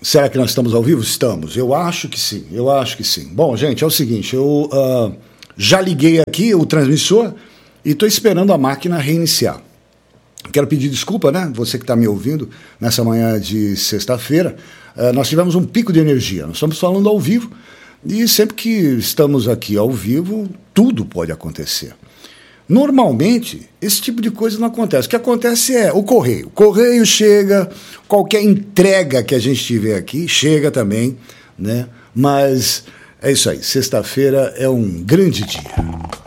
Será que nós estamos ao vivo? Estamos. Eu acho que sim. Bom, gente, é o seguinte, eu já liguei aqui o transmissor e estou esperando a máquina reiniciar. Quero pedir desculpa, né? Você que está me ouvindo nessa manhã de sexta-feira. Nós tivemos um pico de energia. Nós estamos falando ao vivo e sempre que estamos aqui ao vivo, tudo pode acontecer. Normalmente, esse tipo de coisa não acontece. O que acontece é o correio. O correio chega, qualquer entrega que a gente tiver aqui chega também, né? Mas é isso aí. Sexta-feira é um grande dia.